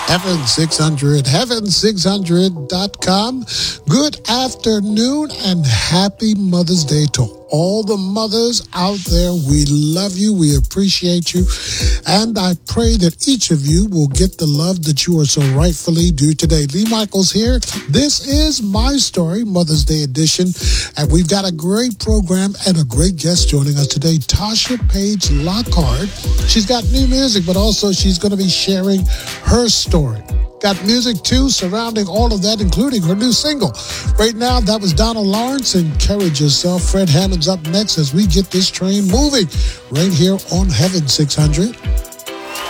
Heaven 600, heaven600.com. Good afternoon and happy Mother's Day to all the mothers out there. We love you. We appreciate you. And I pray that each of you will get the love that you are so rightfully due today. Lee Michaels here. This is My Story, Mother's Day edition. And we've got a great program and a great guest joining us today, Tasha Page Lockhart. She's got new music, but also she's going to be sharing her story. Got music, too, surrounding all of that, including her new single. Right now, that was Donna Lawrence, Encourage Yourself. Fred Hammond's up next as we get this train moving right here on Heaven 600.